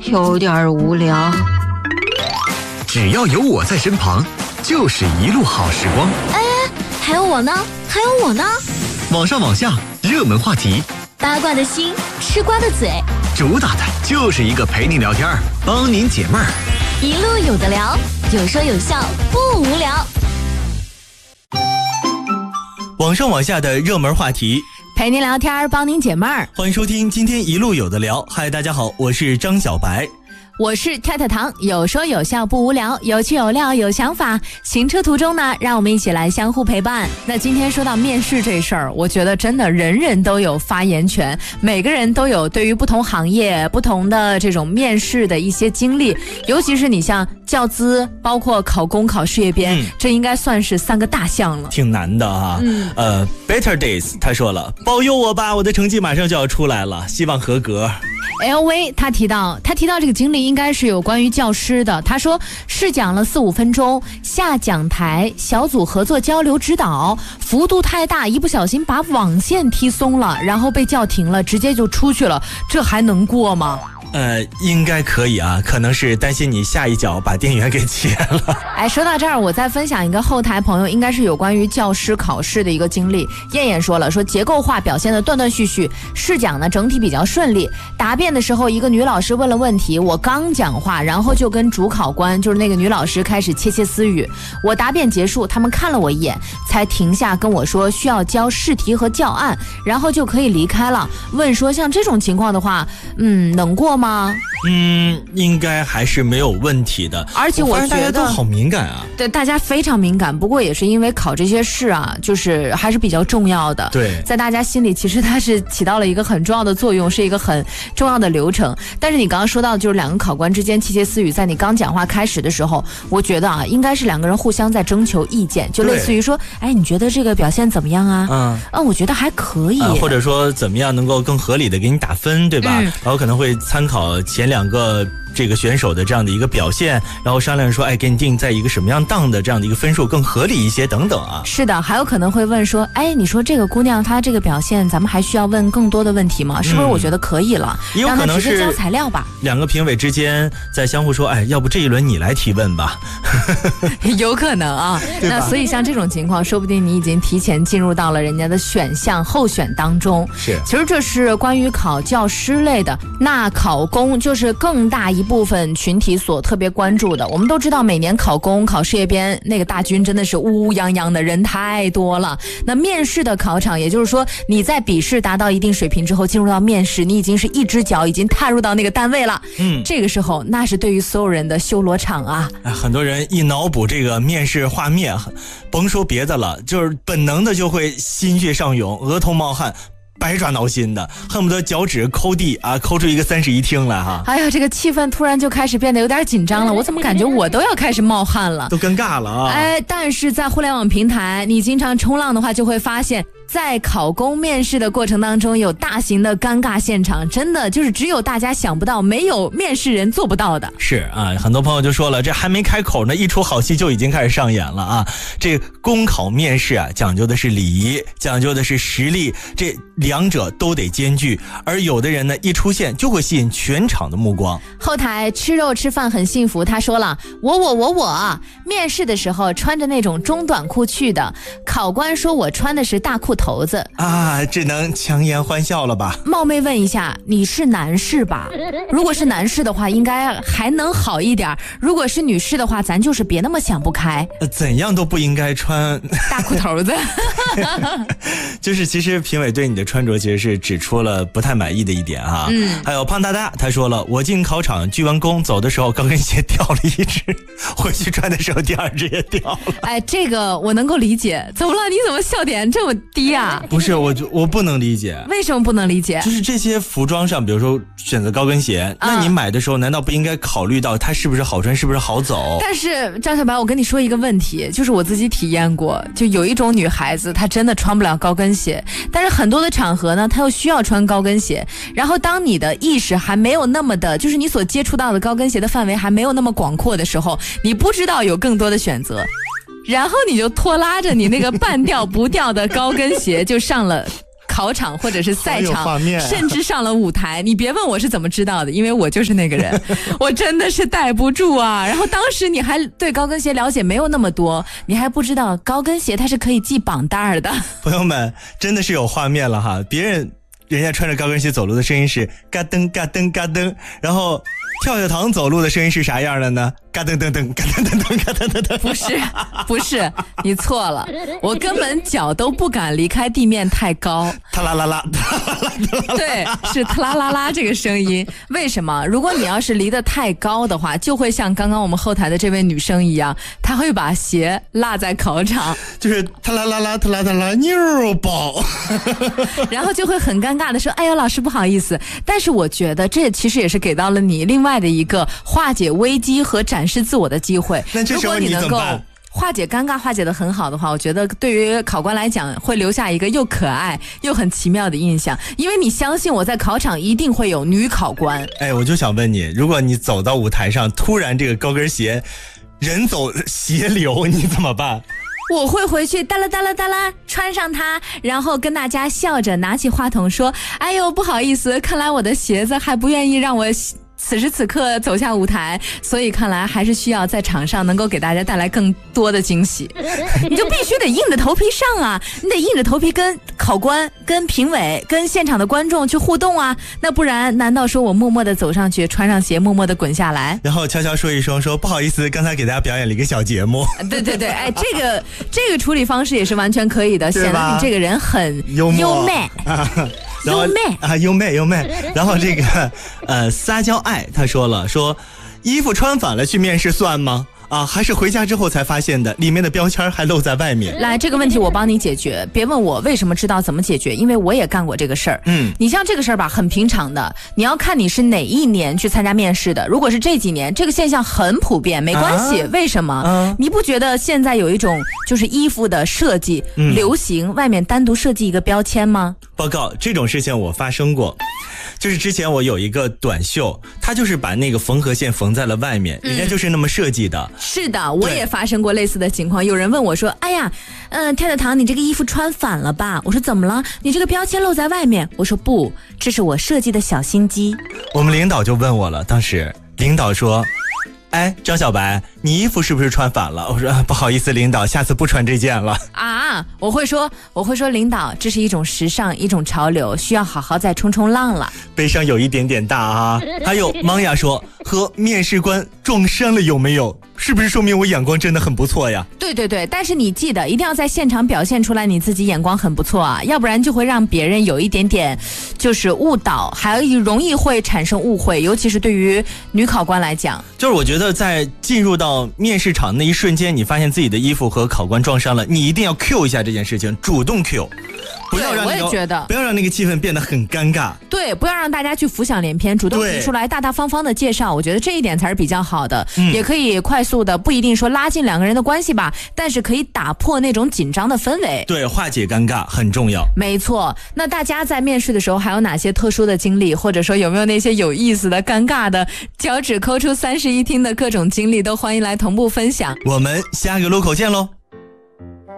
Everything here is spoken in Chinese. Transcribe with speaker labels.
Speaker 1: 有点无聊。
Speaker 2: 只要有我在身旁，就是一路好时光。
Speaker 3: 哎，还有我呢，还有我呢。
Speaker 2: 网上网下，热门话题，
Speaker 3: 八卦的心，吃瓜的嘴，
Speaker 2: 主打的就是一个陪你聊天，帮您解闷儿。
Speaker 3: 一路有的聊，有说有笑，不无聊。
Speaker 4: 网上网下的热门话题，
Speaker 5: 陪您聊天，帮您解闷儿。
Speaker 4: 欢迎收听今天一路有的聊。嗨，大家好，我是张小白。
Speaker 5: 我是跳跳糖，有说有笑不无聊，有趣有料有想法。行车途中呢，让我们一起来相互陪伴。那今天说到面试这事儿，我觉得真的人人都有发言权，每个人都有对于不同行业不同的这种面试的一些经历，尤其是你像教资，包括考公考事业编，这应该算是三个大项了，
Speaker 4: 挺难的啊。Better Days 他说了，保佑我吧，我的成绩马上就要出来了，希望合格。
Speaker 5: LV 他提到这个经历应该是有关于教师的。他说试讲了4-5分钟，下讲台小组合作交流指导，幅度太大，一不小心把网线踢松了，然后被叫停了，直接就出去了，这还能过吗？
Speaker 4: 应该可以啊，可能是担心你下一脚把电源给切了。
Speaker 5: 哎，说到这儿，我再分享一个后台朋友，应该是有关于教师考试的一个经历。燕燕说了，说结构化表现的断断续续，试讲呢整体比较顺利。答辩的时候，一个女老师问了问题，我刚讲话，然后就跟主考官，就是那个女老师开始窃窃私语。我答辩结束，他们看了我一眼，才停下跟我说需要交试题和教案，然后就可以离开了。问说像这种情况的话，能过吗？
Speaker 4: 应该还是没有问题的。
Speaker 5: 而且我觉得
Speaker 4: 大家都好敏感啊。
Speaker 5: 对，大家非常敏感，不过也是因为考这些试啊，就是还是比较重要的。
Speaker 4: 对，
Speaker 5: 在大家心里其实它是起到了一个很重要的作用，是一个很重要的流程。但是你刚刚说到就是两个考官之间窃窃私语，在你刚讲话开始的时候，我觉得啊，应该是两个人互相在征求意见，就类似于说，哎，你觉得这个表现怎么样啊？我觉得还可以。
Speaker 4: 或者说怎么样能够更合理的给你打分，对吧？然后可能会参考前两个这个选手的这样的一个表现，然后商量说，哎，给你定在一个什么样档的这样的一个分数更合理一些等等啊。
Speaker 5: 是的，还有可能会问说，哎，你说这个姑娘她这个表现，咱们还需要问更多的问题吗？是不是我觉得可以了？
Speaker 4: 也有可能是
Speaker 5: 让她直接交材料吧。
Speaker 4: 两个评委之间在相互说，哎，要不这一轮你来提问吧。
Speaker 5: 有可能啊。那所以像这种情况，说不定你已经提前进入到了人家的选项候选当中。
Speaker 4: 是，
Speaker 5: 其实这是关于考教师类的。那考公就是更大一部分群体所特别关注的。我们都知道每年考公考事业编那个大军真的是乌乌泱泱的，人太多了。那面试的考场，也就是说你在笔试达到一定水平之后进入到面试，你已经是一只脚已经踏入到那个单位了。这个时候那是对于所有人的修罗场啊。
Speaker 4: 很多人一脑补这个面试画面，甭说别的了，就是本能的就会心血上涌，额头冒汗，百爪挠心的，恨不得脚趾抠地啊，抠出一个31厅来哈。
Speaker 5: 哎呀，这个气氛突然就开始变得有点紧张了，我怎么感觉我都要开始冒汗了，
Speaker 4: 都尴尬了啊。
Speaker 5: 哎，但是在互联网平台，你经常冲浪的话，就会发现在考公面试的过程当中，有大型的尴尬现场，真的就是只有大家想不到，没有面试人做不到的。
Speaker 4: 是啊，很多朋友就说了，这还没开口呢，一出好戏就已经开始上演了啊。这公考面试啊，讲究的是礼仪，讲究的是实力，这两者都得兼具。而有的人呢，一出现就会吸引全场的目光。
Speaker 5: 后台吃肉吃饭很幸福，他说了，我面试的时候穿着那种中短裤去的，考官说我穿的是大裤头子
Speaker 4: 啊，只能强颜欢笑了吧。
Speaker 5: 冒昧问一下，你是男士吧？如果是男士的话，应该还能好一点，如果是女士的话，咱就是别那么想不开。
Speaker 4: 怎样都不应该穿
Speaker 5: 大裤头子。
Speaker 4: 就是其实评委对你的穿着其实是指出了不太满意的一点啊。还有胖大大他说了，我进考场鞠完躬走的时候高跟鞋掉了一只，回去穿的时候第二只也掉了。
Speaker 5: 哎，这个我能够理解。怎么了？你怎么笑点这么低啊？
Speaker 4: 不是，我不能理解。
Speaker 5: 为什么不能理解？
Speaker 4: 就是这些服装上，比如说选择高跟鞋，那你买的时候难道不应该考虑到它是不是好穿，是不是好走？
Speaker 5: 但是张小白，我跟你说一个问题，就是我自己体验过，就有一种女孩子她真的穿不了高跟鞋，但是很多的场合呢她又需要穿高跟鞋，然后当你的意识还没有那么的，就是你所接触到的高跟鞋的范围还没有那么广阔的时候，你不知道有更多的选择，然后你就拖拉着你那个半掉不掉的高跟鞋就上了考场或者是赛场，
Speaker 4: 啊、
Speaker 5: 甚至上了舞台。你别问我是怎么知道的，因为我就是那个人，我真的是待不住啊。然后当时你还对高跟鞋了解没有那么多，你还不知道高跟鞋它是可以系绑带的。
Speaker 4: 朋友们，真的是有画面了哈，人家穿着高跟鞋走路的声音是嘎噔嘎噔嘎噔，然后跳跳糖走路的声音是啥样的呢？嘎噔噔噔嘎噔噔噔嘎噔噔噔。
Speaker 5: 不是，你错了，我根本脚都不敢离开地面太高。
Speaker 4: 塔啦啦啦，
Speaker 5: 对，是特啦啦啦这个声音。为什么？如果你要是离得太高的话，就会像刚刚我们后台的这位女生一样，她会把鞋落在考场，
Speaker 4: 就是塔啦啦啦塔啦塔啦妞宝，
Speaker 5: 然后就会很尴尬的说：“哎呦，老师不好意思。”但是我觉得这其实也是给到了你另外的一个化解危机和展示自我的机会。
Speaker 4: 那这时候你怎么办？
Speaker 5: 化解尴尬化解得很好的话，我觉得对于考官来讲会留下一个又可爱又很奇妙的印象，因为你相信我在考场一定会有女考官。
Speaker 4: 哎，我就想问你，如果你走到舞台上，突然这个高跟鞋人走鞋流，你怎么办？
Speaker 5: 我会回去哒啦哒啦哒啦穿上它，然后跟大家笑着拿起话筒说：“哎呦，不好意思，看来我的鞋子还不愿意让我此时此刻走下舞台，所以看来还是需要在场上能够给大家带来更多的惊喜。”你就必须得硬着头皮上啊，你得硬着头皮跟考官、跟评委、跟现场的观众去互动啊，那不然难道说我默默的走上去，穿上鞋，默默的滚下来，
Speaker 4: 然后悄悄说一声说不好意思，刚才给大家表演了一个小节目。
Speaker 5: 对对对，哎，这个处理方式也是完全可以的，显得你这个人很优美。
Speaker 4: 然后优美。然后这个撒娇爱他说了，说衣服穿反了去面试算吗？啊，还是回家之后才发现的，里面的标签还露在外面。
Speaker 5: 来，这个问题我帮你解决，别问我为什么知道怎么解决，因为我也干过这个事儿。你像这个事儿吧，很平常的，你要看你是哪一年去参加面试的。如果是这几年，这个现象很普遍，没关系。为什么？你不觉得现在有一种就是衣服的设计流行，外面单独设计一个标签吗？
Speaker 4: 报告，这种事情我发生过。就是之前我有一个短袖，它就是把那个缝合线缝在了外面，人家就是那么设计的。
Speaker 5: 是的，我也发生过类似的情况。有人问我说：“哎呀，跳跳糖，你这个衣服穿反了吧？”我说：“怎么了？你这个标签露在外面。”我说：“不，这是我设计的小心机。”
Speaker 4: 我们领导就问我了，当时领导说：“哎，张小白，你衣服是不是穿反了？”我说：“不好意思，领导，下次不穿这件了。”
Speaker 5: 啊，我会说，领导，这是一种时尚，一种潮流，需要好好再冲冲浪了。
Speaker 4: 悲伤有一点点大啊。还有芒雅说，和面试官撞衫了有没有？是不是说明我眼光真的很不错呀？
Speaker 5: 对对对，但是你记得一定要在现场表现出来你自己眼光很不错啊，要不然就会让别人有一点点就是误导，还容易会产生误会，尤其是对于女考官来讲。
Speaker 4: 就是我觉得在进入到面试场那一瞬间，你发现自己的衣服和考官撞衫了，你一定要 Q 一下这件事情，主动 Q。不要让
Speaker 5: 我也觉得
Speaker 4: 不要让那个气氛变得很尴尬。
Speaker 5: 对，不要让大家去浮想联翩，主动提出来，大大方方的介绍，我觉得这一点才是比较好的。也可以快速的，不一定说拉近两个人的关系吧，但是可以打破那种紧张的氛围。
Speaker 4: 对，化解尴尬很重要。
Speaker 5: 没错。那大家在面试的时候还有哪些特殊的经历，或者说有没有那些有意思的、尴尬的、脚趾抠出31听的各种经历，都欢迎来同步分享。
Speaker 4: 我们下个路口见喽。